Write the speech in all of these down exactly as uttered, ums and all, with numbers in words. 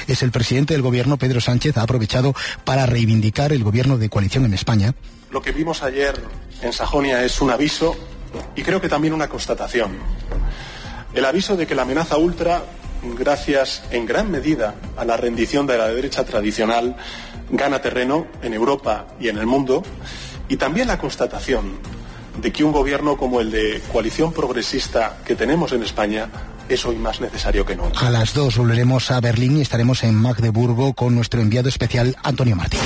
es el presidente del gobierno, Pedro Sánchez, ha aprovechado para reivindicar el gobierno de coalición en España. Lo que vimos ayer en Sajonia es un aviso y creo que también una constatación. El aviso de que la amenaza ultra, gracias en gran medida a la rendición de la derecha tradicional, gana terreno en Europa y en el mundo, y también la constatación de que un gobierno como el de coalición progresista que tenemos en España es hoy más necesario que nunca. A las dos volveremos a Berlín y estaremos en Magdeburgo con nuestro enviado especial Antonio Martín.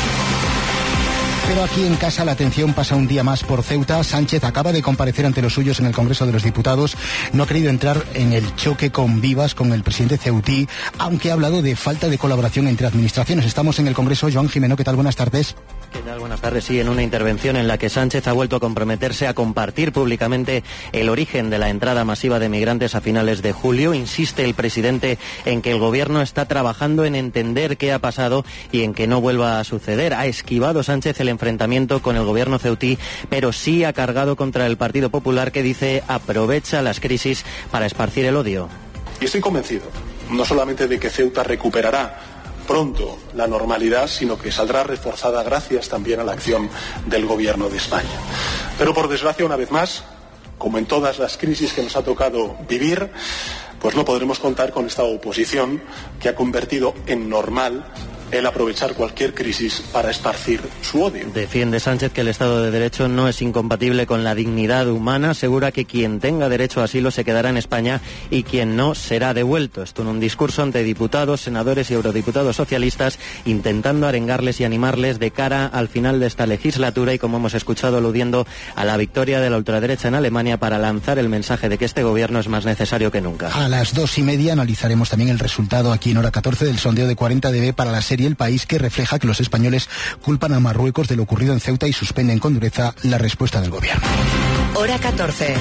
Pero aquí en casa la atención pasa un día más por Ceuta. Sánchez acaba de comparecer ante los suyos en el Congreso de los Diputados. No ha querido entrar en el choque con vivas con el presidente ceutí, aunque ha hablado de falta de colaboración entre administraciones. Estamos en el Congreso. Joan Jimeno, ¿qué tal? Buenas tardes. ¿Qué tal? Buenas tardes. Sí, en una intervención en la que Sánchez ha vuelto a comprometerse a compartir públicamente el origen de la entrada masiva de migrantes a finales de julio, insiste el presidente en que el gobierno está trabajando en entender qué ha pasado y en que no vuelva a suceder. Ha esquivado Sánchez el enfrentamiento con el gobierno ceutí, pero sí ha cargado contra el Partido Popular, que dice aprovecha las crisis para esparcir el odio. Y estoy convencido, no solamente de que Ceuta recuperará pronto la normalidad, sino que saldrá reforzada gracias también a la acción del gobierno de España. Pero por desgracia, una vez más, como en todas las crisis que nos ha tocado vivir, pues no podremos contar con esta oposición que ha convertido en normal el aprovechar cualquier crisis para esparcir su odio. Defiende Sánchez que el Estado de Derecho no es incompatible con la dignidad humana. Asegura que quien tenga derecho a asilo se quedará en España y quien no será devuelto. Esto en un discurso ante diputados, senadores y eurodiputados socialistas, intentando arengarles y animarles de cara al final de esta legislatura y, como hemos escuchado, aludiendo a la victoria de la ultraderecha en Alemania para lanzar el mensaje de que este gobierno es más necesario que nunca. A las dos y media analizaremos también el resultado aquí en Hora catorce del sondeo de cuarenta D B para la serie El País, que refleja que los españoles culpan a Marruecos de lo ocurrido en Ceuta y suspenden con dureza la respuesta del gobierno. Hora catorce.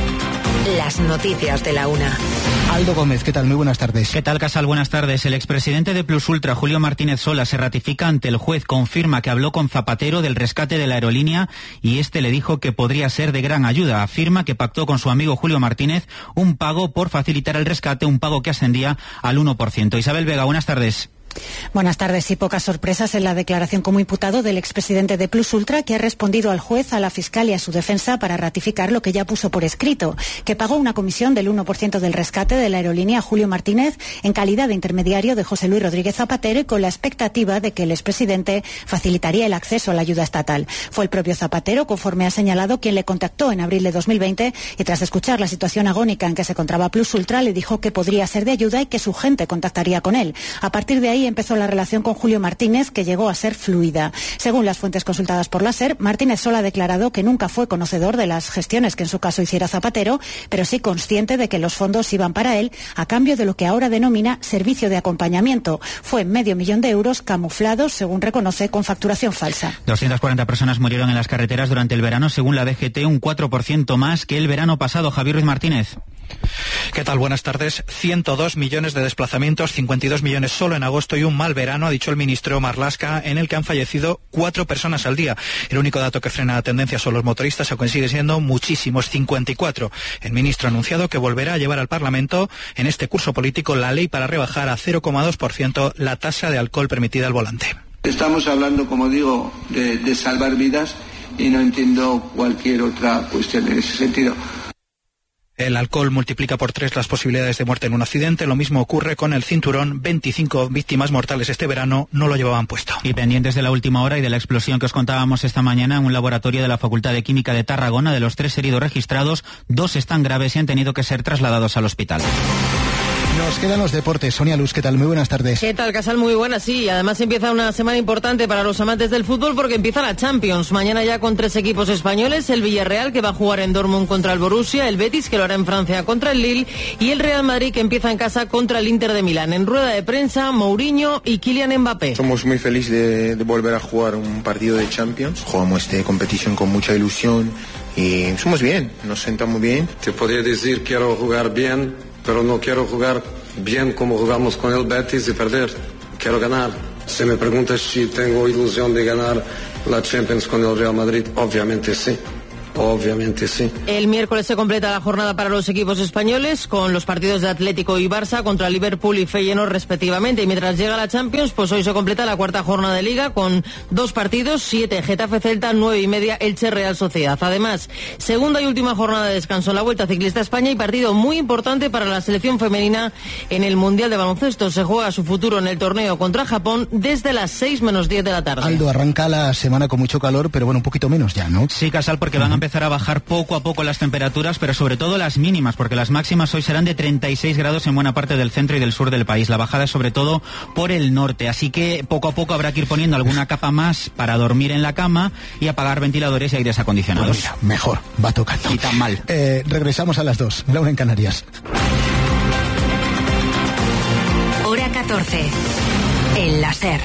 Las noticias de la una. Aldo Gómez, ¿qué tal? Muy buenas tardes. ¿Qué tal, Casal? Buenas tardes. El expresidente de Plus Ultra, Julio Martínez Sola, se ratifica ante el juez, confirma que habló con Zapatero del rescate de la aerolínea y este le dijo que podría ser de gran ayuda. Afirma que pactó con su amigo Julio Martínez un pago por facilitar el rescate, un pago que ascendía al uno por ciento. Isabel Vega, buenas tardes. Buenas tardes. Y pocas sorpresas en la declaración como imputado del expresidente de Plus Ultra, que ha respondido al juez, a la fiscal y a su defensa para ratificar lo que ya puso por escrito, que pagó una comisión del uno por ciento del rescate de la aerolínea a Julio Martínez en calidad de intermediario de José Luis Rodríguez Zapatero y con la expectativa de que el expresidente facilitaría el acceso a la ayuda estatal. Fue el propio Zapatero, conforme ha señalado, quien le contactó en abril de dos mil veinte y tras escuchar la situación agónica en que se encontraba Plus Ultra le dijo que podría ser de ayuda y que su gente contactaría con él. A partir de ahí empezó la relación con Julio Martínez, que llegó a ser fluida. Según las fuentes consultadas por la SER, Martínez Sola ha declarado que nunca fue conocedor de las gestiones que en su caso hiciera Zapatero, pero sí consciente de que los fondos iban para él a cambio de lo que ahora denomina servicio de acompañamiento. Fue medio millón de euros camuflados, según reconoce, con facturación falsa. doscientas cuarenta personas murieron en las carreteras durante el verano, según la D G T, un cuatro por ciento más que el verano pasado. Javier Ruiz Martínez. ¿Qué tal? Buenas tardes. ciento dos millones de desplazamientos, cincuenta y dos millones solo en agosto y un mal verano, ha dicho el ministro Marlaska, en el que han fallecido cuatro personas al día. El único dato que frena la tendencia son los motoristas, aunque sigue siendo muchísimos, cincuenta y cuatro. El ministro ha anunciado que volverá a llevar al Parlamento en este curso político la ley para rebajar a cero coma dos por ciento la tasa de alcohol permitida al volante. Estamos hablando, como digo, de, de salvar vidas y no entiendo cualquier otra cuestión en ese sentido. El alcohol multiplica por tres las posibilidades de muerte en un accidente. Lo mismo ocurre con el cinturón. veinticinco víctimas mortales este verano no lo llevaban puesto. Y pendientes de la última hora y de la explosión que os contábamos esta mañana en un laboratorio de la Facultad de Química de Tarragona, de los tres heridos registrados, dos están graves y han tenido que ser trasladados al hospital. Nos quedan los deportes. Sonia Luz, ¿qué tal? Muy buenas tardes. ¿Qué tal, Casal? Muy buenas, sí. Y además empieza una semana importante para los amantes del fútbol porque empieza la Champions. Mañana ya con tres equipos españoles, el Villarreal, que va a jugar en Dortmund contra el Borussia, el Betis, que lo hará en Francia contra el Lille, y el Real Madrid, que empieza en casa contra el Inter de Milán. En rueda de prensa, Mourinho y Kylian Mbappé. Somos muy felices de, de volver a jugar un partido de Champions. Jugamos esta competición con mucha ilusión y somos bien, nos sentamos bien. Te podría decir quiero jugar bien, pero no quiero jugar bien como jugamos con el Betis y perder. Quiero ganar. Si me preguntas si tengo ilusión de ganar la Champions con el Real Madrid, obviamente sí. Obviamente sí. El miércoles se completa la jornada para los equipos españoles con los partidos de Atlético y Barça contra Liverpool y Feyenoord respectivamente. Y mientras llega la Champions, pues hoy se completa la cuarta jornada de Liga con dos partidos, siete Getafe Celta, nueve y media Elche Real Sociedad. Además, segunda y última jornada de descanso en la Vuelta Ciclista a España y partido muy importante para la selección femenina en el Mundial de Baloncesto. Se juega su futuro en el torneo contra Japón desde las seis menos diez de la tarde. Aldo, arranca la semana con mucho calor, pero bueno, un poquito menos ya, ¿no? Sí, Casal, porque van a empezar a bajar poco a poco las temperaturas, pero sobre todo las mínimas, porque las máximas hoy serán de treinta y seis grados en buena parte del centro y del sur del país. La bajada es sobre todo por el norte, así que poco a poco habrá que ir poniendo alguna capa más para dormir en la cama y apagar ventiladores y aires acondicionados. Pues mira, mejor, va tocando. Y tan mal. Eh, regresamos a las dos, la una en Canarias. Hora catorce. El láser.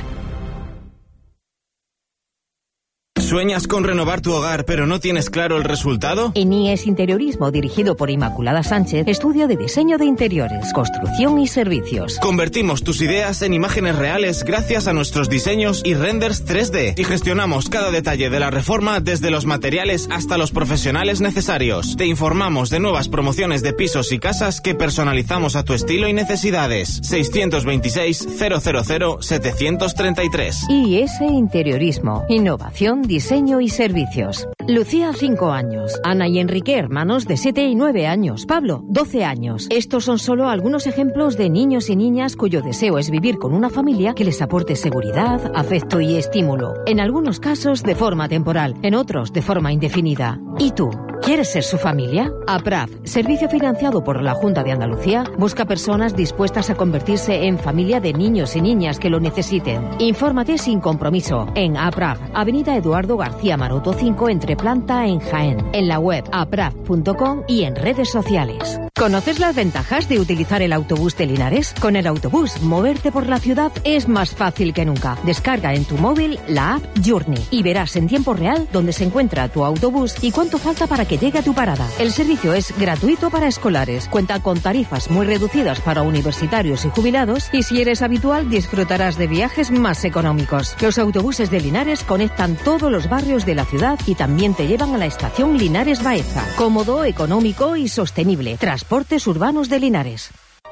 ¿Sueñas con renovar tu hogar, pero no tienes claro el resultado? En I E S Interiorismo, dirigido por Inmaculada Sánchez, estudio de diseño de interiores, construcción y servicios. Convertimos tus ideas en imágenes reales gracias a nuestros diseños y renders tres D. Y gestionamos cada detalle de la reforma, desde los materiales hasta los profesionales necesarios. Te informamos de nuevas promociones de pisos y casas que personalizamos a tu estilo y necesidades. seiscientos veintiséis, cero cero cero, setecientos treinta y tres. I E S Interiorismo. Innovación, diseño y servicios. Lucía, cinco años. Ana y Enrique, hermanos de siete y nueve años. Pablo, doce años. Estos son solo algunos ejemplos de niños y niñas cuyo deseo es vivir con una familia que les aporte seguridad, afecto y estímulo. En algunos casos de forma temporal, en otros de forma indefinida. ¿Y tú? ¿Quieres ser su familia? APRAF, servicio financiado por la Junta de Andalucía, busca personas dispuestas a convertirse en familia de niños y niñas que lo necesiten. Infórmate sin compromiso en APRAF, Avenida Eduardo García Maroto cinco, entre planta en Jaén, en la web apraf punto com y en redes sociales. ¿Conoces las ventajas de utilizar el autobús de Linares? Con el autobús, moverte por la ciudad es más fácil que nunca. Descarga en tu móvil la app Journey y verás en tiempo real dónde se encuentra tu autobús y cuánto falta para que llegue a tu parada. El servicio es gratuito para escolares, cuenta con tarifas muy reducidas para universitarios y jubilados y si eres habitual disfrutarás de viajes más económicos. Los autobuses de Linares conectan todos los barrios de la ciudad y también te llevan a la estación Linares Baeza. Cómodo, económico y sostenible. Transportes Urbanos de Linares.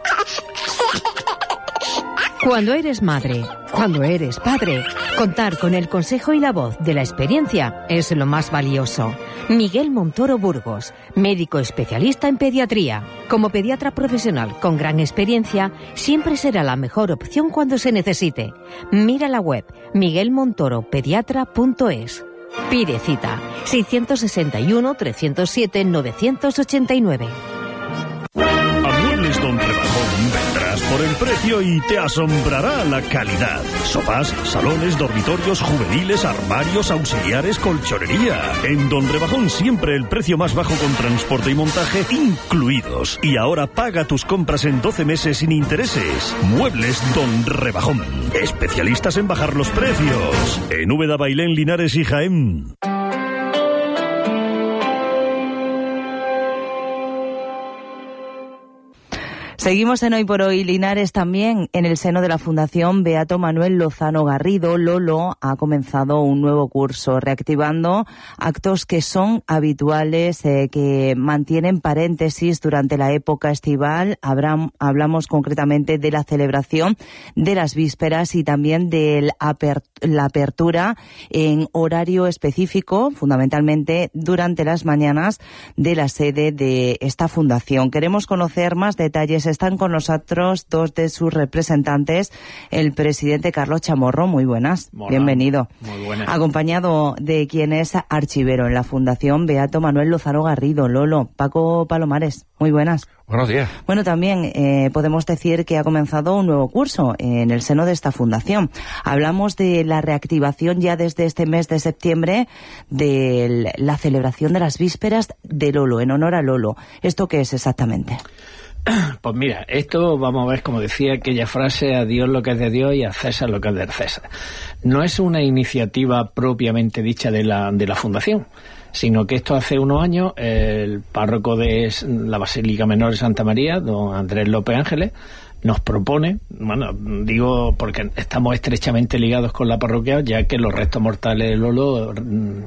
Cuando eres madre, cuando eres padre, contar con el consejo y la voz de la experiencia es lo más valioso. Miguel Montoro Burgos, médico especialista en pediatría. Como pediatra profesional con gran experiencia, siempre será la mejor opción cuando se necesite. Mira la web miguel montoro pediatra punto es. Pide cita seiscientos sesenta y uno, trescientos siete, novecientos ochenta y nueve. A Muebles Don Rebajón vendrás por el precio y te asombrará la calidad. Sofás, salones, dormitorios, juveniles, armarios, auxiliares, colchonería. En Don Rebajón siempre el precio más bajo con transporte y montaje incluidos. Y ahora paga tus compras en doce meses sin intereses. Muebles Don Rebajón. Especialistas en bajar los precios. En Úbeda, Bailén, Linares y Jaén. Seguimos en Hoy por Hoy Linares también. En el seno de la Fundación Beato Manuel Lozano Garrido, Lolo ha comenzado un nuevo curso, reactivando actos que son habituales, eh, que mantienen paréntesis durante la época estival. Habrá, hablamos concretamente de la celebración de las vísperas y también de la apertura en horario específico, fundamentalmente durante las mañanas, de la sede de esta fundación. Queremos conocer más detalles. Están con nosotros dos de sus representantes, el presidente Carlos Chamorro. Muy buenas, Hola. Bienvenido. Muy buenas. Acompañado de quien es archivero en la Fundación Beato Manuel Lozano Garrido, Lolo, Paco Palomares. Muy buenas. Buenos días. Bueno, también eh, podemos decir que ha comenzado un nuevo curso en el seno de esta fundación. Hablamos de la reactivación ya desde este mes de septiembre de la celebración de las vísperas de Lolo, en honor a Lolo. ¿Esto qué es exactamente? Pues mira, esto vamos a ver, como decía aquella frase, a Dios lo que es de Dios y a César lo que es del César. No es una iniciativa propiamente dicha de la, de la Fundación, sino que esto hace unos años el párroco de la Basílica Menor de Santa María, don Andrés López Ángeles, nos propone, bueno, digo porque estamos estrechamente ligados con la parroquia, ya que los restos mortales de Lolo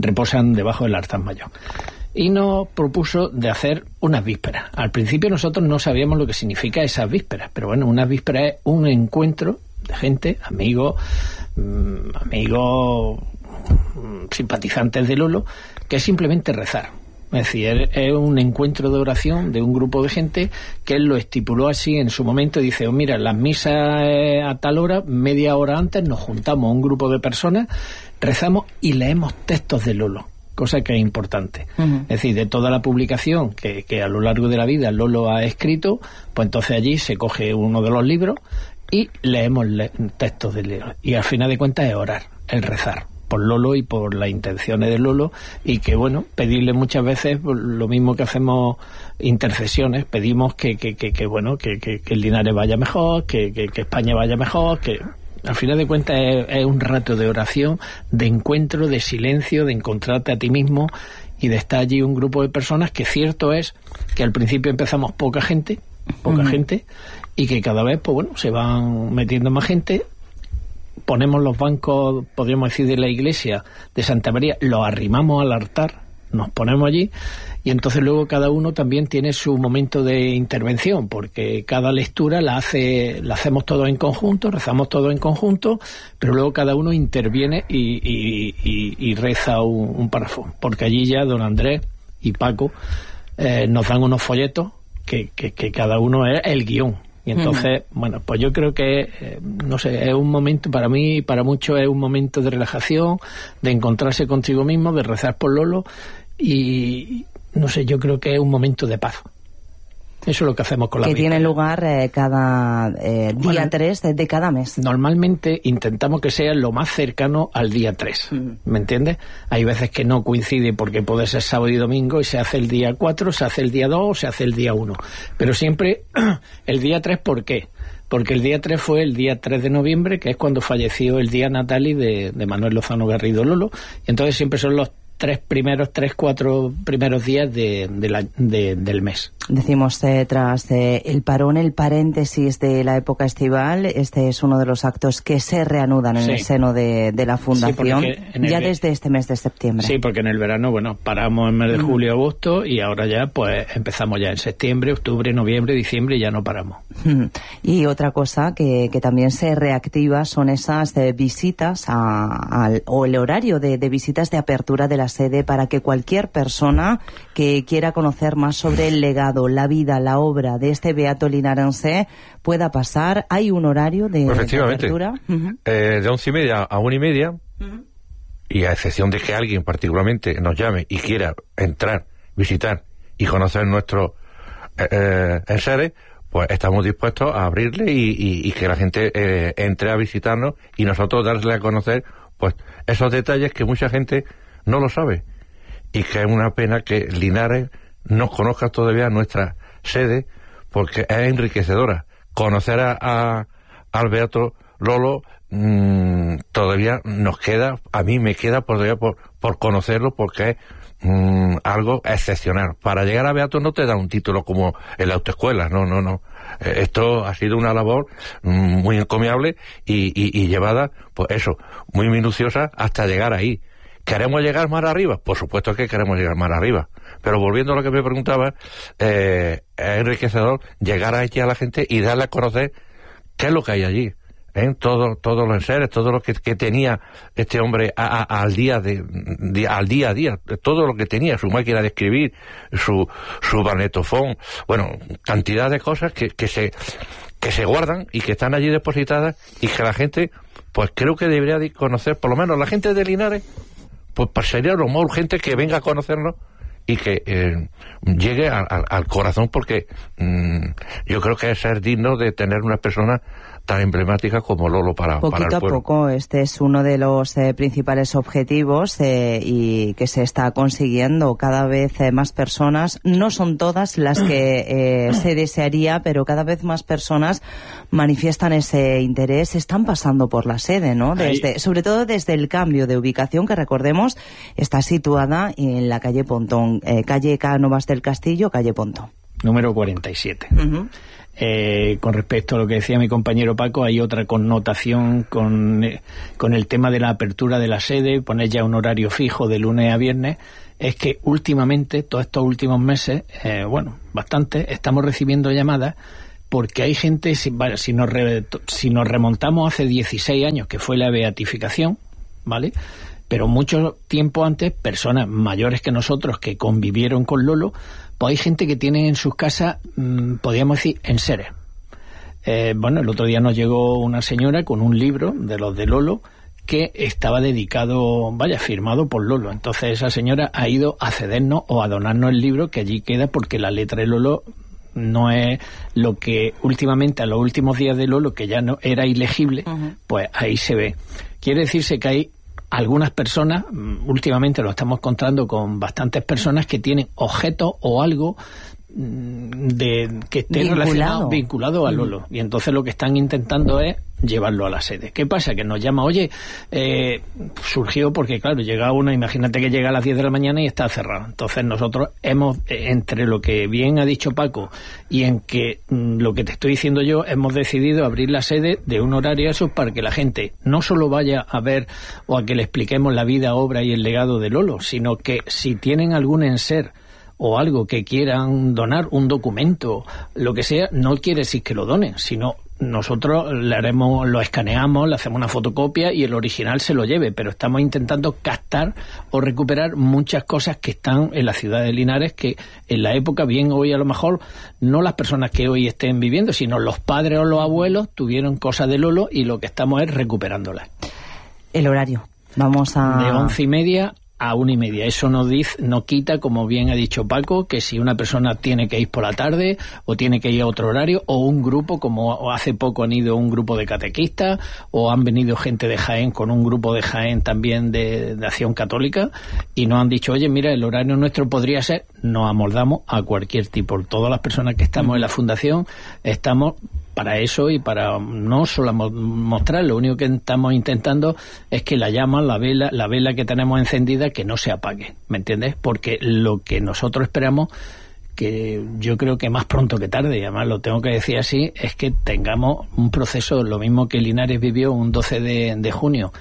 reposan debajo del altar mayor. Y nos propuso de hacer unas vísperas. Al principio nosotros no sabíamos lo que significa esas vísperas, pero bueno, una víspera es un encuentro de gente, amigos, mmm, amigos, mmm, simpatizantes de Lolo, que es simplemente rezar. Es decir, es un encuentro de oración de un grupo de gente que él lo estipuló así en su momento. Dice, oh, mira, las misas a tal hora, media hora antes, nos juntamos un grupo de personas, rezamos y leemos textos de Lolo, cosa que es importante. Uh-huh. Es decir, de toda la publicación que, que a lo largo de la vida Lolo ha escrito, pues entonces allí se coge uno de los libros y leemos le- textos de Lolo. Y al final de cuentas es orar, el rezar por Lolo y por las intenciones de Lolo, y que bueno, pedirle muchas veces lo mismo que hacemos intercesiones, pedimos que, que, que, que bueno, que, que, que el Linares vaya mejor, que, que, que España vaya mejor, que al final de cuentas es, es un rato de oración, de encuentro, de silencio, de encontrarte a ti mismo y de estar allí un grupo de personas que cierto es que al principio empezamos poca gente, poca uh-huh. gente, y que cada vez pues bueno, se van metiendo más gente. Ponemos los bancos, podríamos decir, de la iglesia de Santa María, los arrimamos al altar, nos ponemos allí, y entonces luego cada uno también tiene su momento de intervención, porque cada lectura la hace, la hacemos todos en conjunto, rezamos todos en conjunto, pero luego cada uno interviene y, y, y, y reza un, un párrafo, porque allí ya don Andrés y Paco eh, nos dan unos folletos que, que, que cada uno es el guión. Y entonces, uh-huh. bueno, pues yo creo que, eh, no sé, es un momento, para mí y para muchos es un momento de relajación, de encontrarse contigo mismo, de rezar por Lolo, y no sé, yo creo que es un momento de paz. Eso es lo que hacemos con la Que víspera. tiene lugar eh, cada eh, día bueno, tres de, de cada mes. Normalmente intentamos que sea lo más cercano al día tres, mm. ¿me entiendes? Hay veces que no coincide porque puede ser sábado y domingo y se hace el día cuatro, se hace el día dos o se hace el día uno. Pero siempre el día tres, ¿por qué? Porque el día tres fue el día tres de noviembre, que es cuando falleció el día natali de, de Manuel Lozano Garrido Lolo, y entonces siempre son los tres primeros, tres, cuatro primeros días de, de la, de, del mes. Decimos, eh, tras eh, el parón, el paréntesis de la época estival, este es uno de los actos que se reanudan en sí. el seno de, de la Fundación, sí, ya el, desde este mes de septiembre. Sí, porque en el verano, bueno, paramos en el mes de julio, agosto, y ahora ya, pues, empezamos ya en septiembre, octubre, noviembre, diciembre, y ya no paramos. Y otra cosa que, que también se reactiva son esas eh, visitas, a, a, o el horario de, de visitas de apertura de la sede para que cualquier persona que quiera conocer más sobre el legado, la vida, la obra de este beato linarense pueda pasar. ¿Hay un horario de, Efectivamente. de apertura? Uh-huh. Eh, de once y media a una y media, uh-huh. y a excepción de que alguien particularmente nos llame y quiera entrar, visitar y conocer nuestros eh, eh, enseres, pues estamos dispuestos a abrirle y, y, y que la gente eh, entre a visitarnos y nosotros darle a conocer pues esos detalles que mucha gente no lo sabe, y que es una pena que Linares no conozca todavía nuestra sede, porque es enriquecedora. Conocer a, a al beato Lolo mmm, todavía nos queda, a mí me queda todavía por, por conocerlo, porque es mmm, algo excepcional. Para llegar a beato no te da un título como en la autoescuela, no, no, no. Eh, esto ha sido una labor mmm, muy encomiable y, y, y llevada, pues eso, muy minuciosa hasta llegar ahí. ¿Queremos llegar más arriba? Por supuesto que queremos llegar más arriba. Pero volviendo a lo que me preguntaba, eh, es enriquecedor llegar allí a la gente y darle a conocer qué es lo que hay allí. ¿eh? Todo, todos los enseres, todo lo que, que tenía este hombre a, a, al día de, de, al día a día, todo lo que tenía, su máquina de escribir, su, su magnetofón, bueno, cantidad de cosas que, que se, que se guardan y que están allí depositadas y que la gente, pues creo que debería de conocer, por lo menos la gente de Linares, pues sería lo más urgente que venga a conocernos y que eh, llegue a, a, al corazón, porque mmm, yo creo que es ser digno de tener una persona tan emblemática como Lolo para, para el pueblo. Poquito a poco, este es uno de los eh, principales objetivos eh, y que se está consiguiendo. Cada vez eh, más personas, no son todas las que eh, se desearía, pero cada vez más personas manifiestan ese interés, están pasando por la sede, ¿no? Desde, sobre todo desde el cambio de ubicación, que recordemos está situada en la calle Pontón, eh, calle Cánovas del Castillo, calle Pontón. Número cuarenta y siete. Uh-huh. Eh, con respecto a lo que decía mi compañero Paco, hay otra connotación con, eh, con el tema de la apertura de la sede, poner ya un horario fijo de lunes a viernes. Es que últimamente, todos estos últimos meses, eh, bueno, bastante, estamos recibiendo llamadas porque hay gente, si, vale, si, nos re, si nos remontamos hace dieciséis años, que fue la beatificación, ¿vale?, pero mucho tiempo antes, personas mayores que nosotros que convivieron con Lolo, pues hay gente que tiene en sus casas, mmm, podríamos decir, enseres. Eh, bueno, el otro día nos llegó una señora con un libro de los de Lolo que estaba dedicado, vaya, firmado por Lolo. Entonces esa señora ha ido a cedernos o a donarnos el libro, que allí queda, porque la letra de Lolo no es lo que últimamente, a los últimos días de Lolo, que ya no era ilegible, uh-huh. pues ahí se ve. Quiere decirse que hay algunas personas, últimamente lo estamos encontrando con bastantes personas, que tienen objetos o algo de que esté vinculado. relacionado, vinculado a Lolo. Mm. Y entonces lo que están intentando es llevarlo a la sede. ¿Qué pasa? Que nos llama, oye, eh, surgió porque, claro, llega uno, imagínate que llega a las diez de la mañana y está cerrado. Entonces nosotros hemos, entre lo que bien ha dicho Paco y en que mm, lo que te estoy diciendo yo, hemos decidido abrir la sede de un horario eso para que la gente no solo vaya a ver o a que le expliquemos la vida, obra y el legado de Lolo, sino que si tienen algún enser o algo que quieran donar, un documento, lo que sea, no quiere decir que lo donen, sino nosotros le haremos, lo escaneamos, le hacemos una fotocopia y el original se lo lleve, pero estamos intentando captar o recuperar muchas cosas que están en la ciudad de Linares, que en la época, bien hoy a lo mejor, no las personas que hoy estén viviendo, sino los padres o los abuelos tuvieron cosas de Lolo y lo que estamos es recuperándolas. El horario, vamos a... De once y media a una y media. Eso no dice, no quita, como bien ha dicho Paco, que si una persona tiene que ir por la tarde o tiene que ir a otro horario, o un grupo, como hace poco han ido un grupo de catequistas, o han venido gente de Jaén con un grupo de Jaén también de, de Acción Católica, y nos han dicho, oye, mira, el horario nuestro podría ser, nos amoldamos a cualquier tipo. Todas las personas que estamos en la fundación estamos para eso y para no solo mostrar, lo único que estamos intentando es que la llama, la vela, la vela que tenemos encendida, que no se apague, ¿me entiendes? Porque lo que nosotros esperamos, que yo creo que más pronto que tarde, y además lo tengo que decir así, es que tengamos un proceso, lo mismo que Linares vivió un doce de junio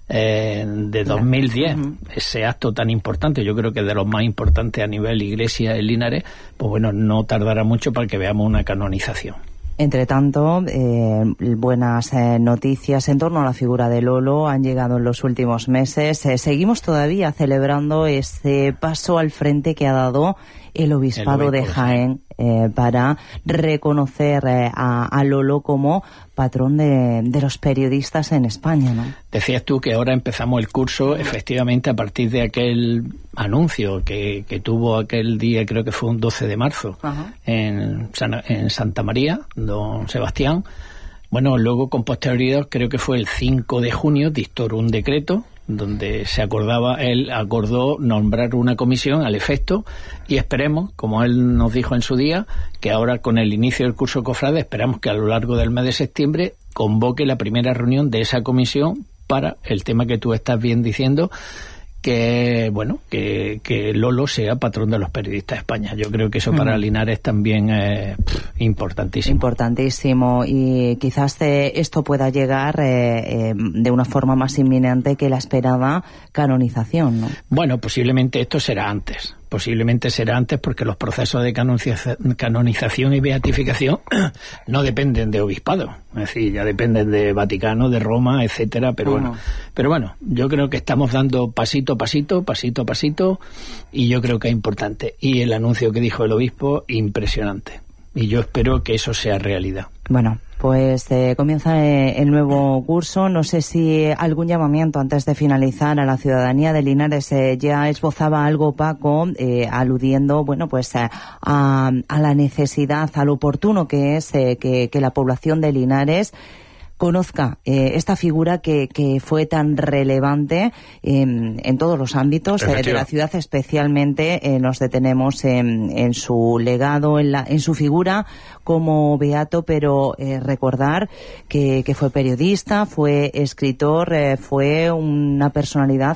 eh, de dos mil diez, uh-huh. ese acto tan importante, yo creo que de los más importantes a nivel iglesia en Linares, pues bueno, no tardará mucho para que veamos una canonización. Entre tanto, eh, buenas eh, noticias en torno a la figura de Lolo han llegado en los últimos meses. Eh, seguimos todavía celebrando ese paso al frente que ha dado el Obispado el de Jaén eh, para reconocer eh, a, a Lolo como patrón de, de los periodistas en España, ¿no? Decías tú que ahora empezamos el curso, efectivamente, a partir de aquel anuncio que, que tuvo aquel día, creo que fue un doce de marzo, en, en Santa María, don Sebastián. Bueno, luego con posterioridad, creo que fue el cinco de junio, dictó un decreto donde se acordaba, él acordó nombrar una comisión al efecto, y esperemos, como él nos dijo en su día, que ahora con el inicio del curso cofrade, esperamos que a lo largo del mes de septiembre convoque la primera reunión de esa comisión para el tema que tú estás bien diciendo, que bueno, que, que Lolo sea patrón de los periodistas de España. Yo creo que eso para mm. Linares también es importantísimo. Importantísimo, y quizás eh, esto pueda llegar eh, eh, de una forma más inminente que la esperada canonización, ¿no? Bueno, posiblemente esto será antes. Posiblemente será antes porque los procesos de canonización y beatificación no dependen de obispado, es decir, ya dependen de Vaticano, de Roma, etcétera, pero bueno, pero bueno, yo creo que estamos dando pasito a pasito, pasito a pasito, y yo creo que es importante. Y el anuncio que dijo el obispo, impresionante. Y yo espero que eso sea realidad. Bueno, pues eh, comienza eh, el nuevo curso. No sé si algún llamamiento antes de finalizar a la ciudadanía de Linares. Eh, ya esbozaba algo Paco, eh, aludiendo, bueno, pues eh, a, a la necesidad, a lo oportuno que es eh, que, que la población de Linares conozca eh, esta figura que, que fue tan relevante eh, en todos los ámbitos eh, de la ciudad, especialmente eh, nos detenemos en, en su legado, en, la, en su figura como beato, pero eh, recordar que, que fue periodista, fue escritor, eh, fue una personalidad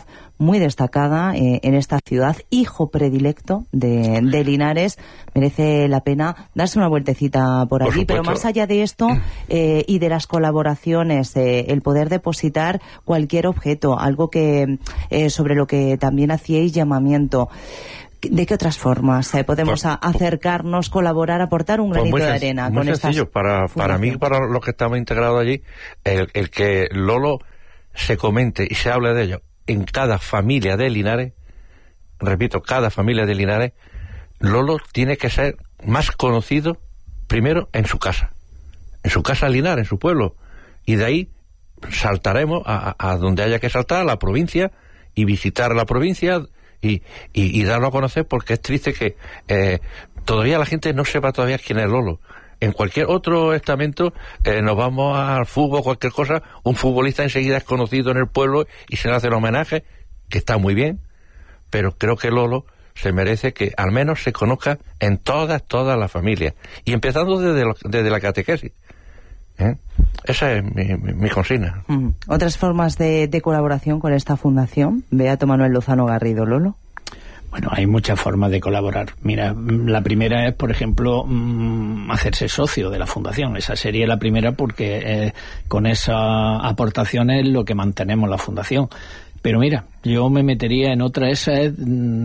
muy destacada eh, en esta ciudad, hijo predilecto de, de Linares. Merece la pena darse una vueltecita por, por allí, supuesto. Pero más allá de esto eh, y de las colaboraciones, eh, el poder depositar cualquier objeto, algo que eh, sobre lo que también hacíais llamamiento. ¿De qué otras formas eh, podemos pues, a, acercarnos, colaborar, aportar un granito pues de arena muy con sencillo, estas para, para mí, para los que estamos integrados allí, el, el que Lolo se comente y se hable de ello en cada familia de Linares, repito, cada familia de Linares, Lolo tiene que ser más conocido primero en su casa, en su casa Linares, en su pueblo, y de ahí saltaremos a, a, a donde haya que saltar, a la provincia, y visitar la provincia y, y, y darlo a conocer, porque es triste que eh, todavía la gente no sepa todavía quién es Lolo. En cualquier otro estamento eh, nos vamos al fútbol, cualquier cosa, un futbolista enseguida es conocido en el pueblo y se le hace el homenaje, que está muy bien, pero creo que Lolo se merece que al menos se conozca en todas, todas las familias, y empezando desde, lo, desde la catequesis. ¿Eh? Esa es mi, mi, mi consigna. Mm. ¿Otras formas de, de colaboración con esta fundación? Beato Manuel Lozano Garrido, Lolo. Bueno, hay muchas formas de colaborar. Mira, la primera es, por ejemplo, mmm, hacerse socio de la fundación. Esa sería la primera, porque eh, con esas aportaciones es lo que mantenemos la fundación. Pero mira, yo me metería en otra. Esa es,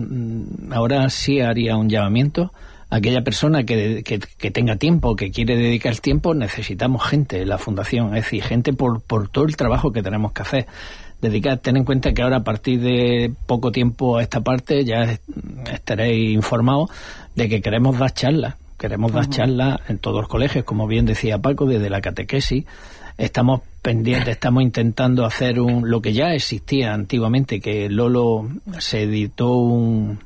mmm, ahora sí haría un llamamiento. Aquella persona que, que, que tenga tiempo, que quiere dedicar tiempo, necesitamos gente en la fundación, es decir, gente por, por todo el trabajo que tenemos que hacer. Dedicar, ten en cuenta que ahora, a partir de poco tiempo a esta parte, ya estaréis informados de que queremos dar charlas, queremos dar uh-huh. charlas en todos los colegios, como bien decía Paco, desde la catequesis. Estamos pendientes, estamos intentando hacer un, lo que ya existía antiguamente, que Lolo se editó un...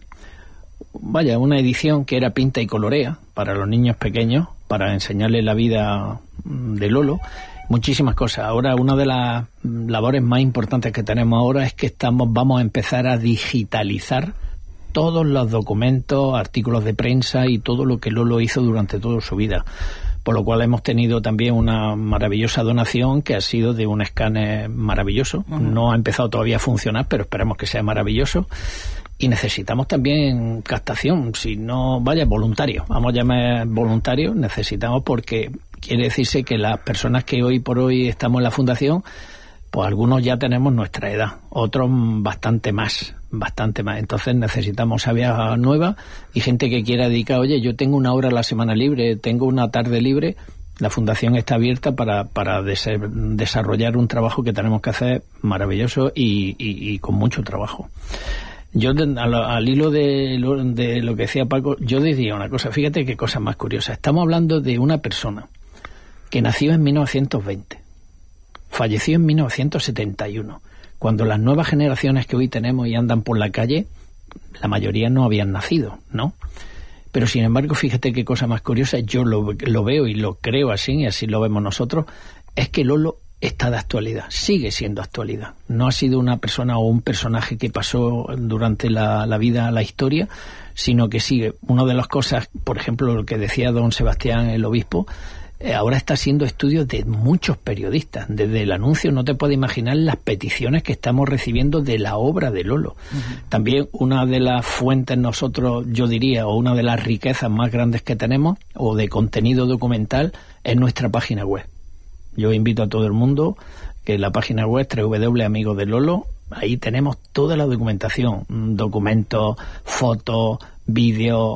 Vaya, una edición que era pinta y colorea para los niños pequeños, para enseñarles la vida de Lolo. Muchísimas cosas. Ahora, una de las labores más importantes que tenemos ahora es que estamos, vamos a empezar a digitalizar todos los documentos, artículos de prensa y todo lo que Lolo hizo durante toda su vida. Por lo cual hemos tenido también una maravillosa donación que ha sido de un escáner maravilloso. Uh-huh. No ha empezado todavía a funcionar, pero esperemos que sea maravilloso. Y necesitamos también captación, si no, vaya, voluntarios, vamos a llamar voluntarios, necesitamos, porque quiere decirse que las personas que hoy por hoy estamos en la fundación, pues algunos ya tenemos nuestra edad, otros bastante más, bastante más. Entonces necesitamos sabias nuevas y gente que quiera dedicar, oye, yo tengo una hora a la semana libre, tengo una tarde libre. La fundación está abierta para, para des- desarrollar un trabajo que tenemos que hacer maravilloso y, y, y con mucho trabajo. Yo, al, al hilo de lo, de lo que decía Paco, yo diría una cosa, fíjate qué cosa más curiosa. Estamos hablando de una persona que nació en mil novecientos veinte, falleció en mil novecientos setenta y uno, cuando las nuevas generaciones que hoy tenemos y andan por la calle, la mayoría no habían nacido, ¿no? Pero sin embargo, fíjate qué cosa más curiosa, yo lo, lo veo y lo creo así, y así lo vemos nosotros, es que Lolo está de actualidad, sigue siendo actualidad. No ha sido una persona o un personaje que pasó durante la, la vida, la historia, sino que sigue. Una de las cosas, por ejemplo, lo que decía don Sebastián, el obispo, eh, ahora está siendo estudio de muchos periodistas. Desde el anuncio no te puedes imaginar las peticiones que estamos recibiendo de la obra de Lolo. Uh-huh. También una de las fuentes nosotros, yo diría, o una de las riquezas más grandes que tenemos, o de contenido documental, es nuestra página web. Yo invito a todo el mundo que en la página web doble u doble u doble punto amigos de Lolo, ahí tenemos toda la documentación, documentos, fotos, vídeos,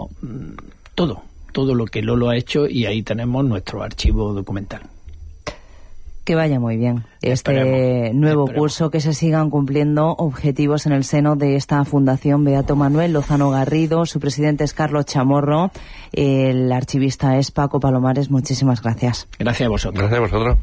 todo, todo lo que Lolo ha hecho, y ahí tenemos nuestro archivo documental. Que vaya muy bien este esperemos, nuevo esperemos. curso, que se sigan cumpliendo objetivos en el seno de esta fundación. Beato Manuel Lozano Garrido, su presidente es Carlos Chamorro, el archivista es Paco Palomares. Muchísimas gracias. Gracias a vosotros. Gracias a vosotros.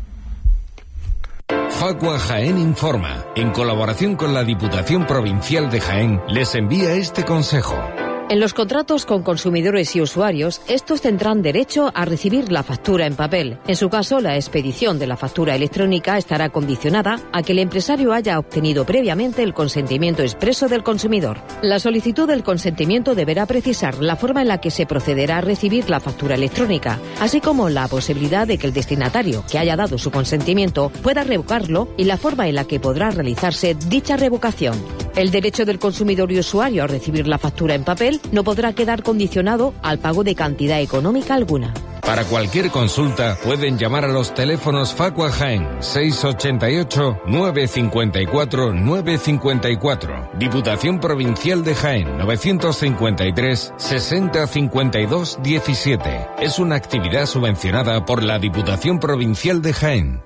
Facua Jaén Informa, en colaboración con la Diputación Provincial de Jaén, les envía este consejo. En los contratos con consumidores y usuarios, estos tendrán derecho a recibir la factura en papel. En su caso, la expedición de la factura electrónica estará condicionada a que el empresario haya obtenido previamente el consentimiento expreso del consumidor. La solicitud del consentimiento deberá precisar la forma en la que se procederá a recibir la factura electrónica, así como la posibilidad de que el destinatario que haya dado su consentimiento pueda revocarlo y la forma en la que podrá realizarse dicha revocación. El derecho del consumidor y usuario a recibir la factura en papel no podrá quedar condicionado al pago de cantidad económica alguna. Para cualquier consulta pueden llamar a los teléfonos Facua Jaén seis ochenta y ocho, nueve cincuenta y cuatro, nueve cincuenta y cuatro, Diputación Provincial de Jaén novecientos cincuenta y tres, sesenta cincuenta y dos, diecisiete. Es una actividad subvencionada por la Diputación Provincial de Jaén.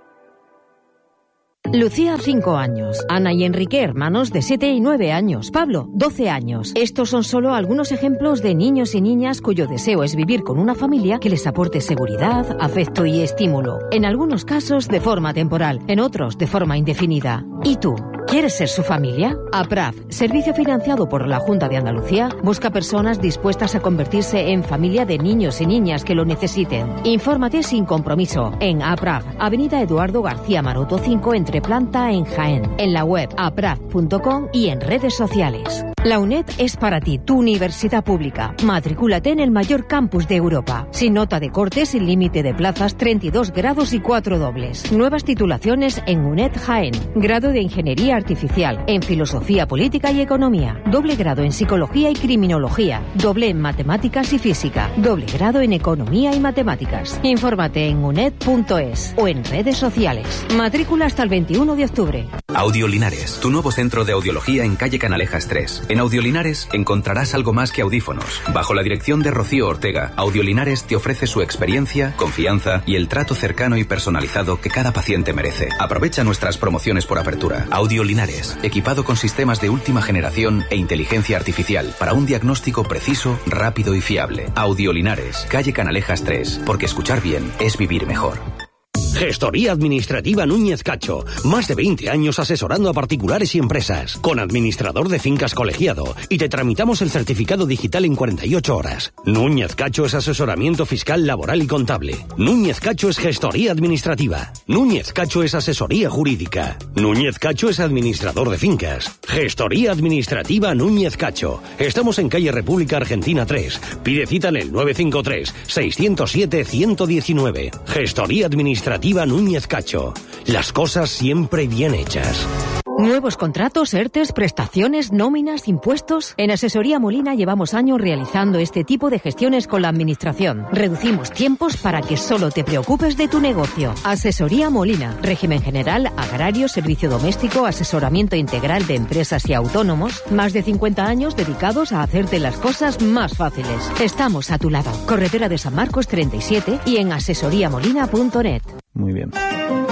Lucía, cinco años. Ana y Enrique, hermanos de siete y nueve años. Pablo, doce años. Estos son solo algunos ejemplos de niños y niñas cuyo deseo es vivir con una familia que les aporte seguridad, afecto y estímulo. En algunos casos de forma temporal, en otros de forma indefinida. ¿Y tú? ¿Quieres ser su familia? APRAF, servicio financiado por la Junta de Andalucía, busca personas dispuestas a convertirse en familia de niños y niñas que lo necesiten. Infórmate sin compromiso en APRAF, Avenida Eduardo García Maroto cinco, entre planta en Jaén, en la web apraf punto com y en redes sociales. La UNED es para ti, tu universidad pública. Matricúlate en el mayor campus de Europa. Sin nota de corte, sin límite de plazas, treinta y dos grados y cuatro dobles. Nuevas titulaciones en UNED Jaén. Grado de Ingeniería Artificial, en Filosofía Política y Economía. Doble grado en Psicología y Criminología. Doble en Matemáticas y Física. Doble grado en Economía y Matemáticas. Infórmate en uned punto es o en redes sociales. Matrícula hasta el veintiuno de octubre. Audiolinares, tu nuevo centro de audiología en calle Canalejas tres. En Audiolinares encontrarás algo más que audífonos. Bajo la dirección de Rocío Ortega, Audiolinares te ofrece su experiencia, confianza y el trato cercano y personalizado que cada paciente merece. Aprovecha nuestras promociones por apertura. Audiolinares, equipado con sistemas de última generación e inteligencia artificial para un diagnóstico preciso, rápido y fiable. Audiolinares, calle Canalejas tres, porque escuchar bien es vivir mejor. Gestoría Administrativa Núñez Cacho. Más de veinte años asesorando a particulares y empresas. Con administrador de fincas colegiado. Y te tramitamos el certificado digital en cuarenta y ocho horas. Núñez Cacho es asesoramiento fiscal, laboral y contable. Núñez Cacho es gestoría administrativa. Núñez Cacho es asesoría jurídica. Núñez Cacho es administrador de fincas. Gestoría Administrativa Núñez Cacho. Estamos en calle República Argentina tres. Pide cita en el nueve cinco tres, seis cero siete, uno uno nueve. Gestoría Administrativa Núñez Cacho. Las cosas siempre bien hechas. Nuevos contratos, ERTES, prestaciones, nóminas, impuestos. En Asesoría Molina llevamos años realizando este tipo de gestiones con la Administración. Reducimos tiempos para que solo te preocupes de tu negocio. Asesoría Molina. Régimen general, agrario, servicio doméstico, asesoramiento integral de empresas y autónomos. Más de cincuenta años dedicados a hacerte las cosas más fáciles. Estamos a tu lado. Carretera de San Marcos treinta y siete y en asesoría molina punto net. Muy bien.